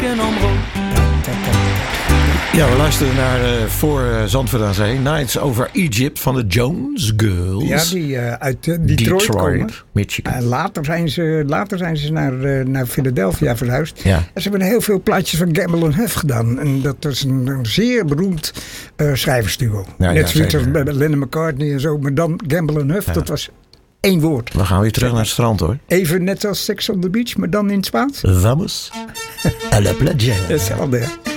ABN AMRO. Ja, we luisteren naar voor Zandvoort aan Zee. Nights over Egypt van de Jones Girls. Ja, die uit Detroit komen. Michigan. En later zijn ze naar Philadelphia verhuisd. Ja. En ze hebben heel veel plaatjes van Gamble & Huff gedaan. En dat is een zeer beroemd schrijversduo. Ja, Net zoiets als zeker. bij Lennon McCartney en zo. Maar dan Gamble & Huff, dat was 1 woord. We gaan weer terug naar het strand hoor. Even net als Sex on the Beach, maar dan in het Spaans. Vamos a la playa. Hetzelfde, hè?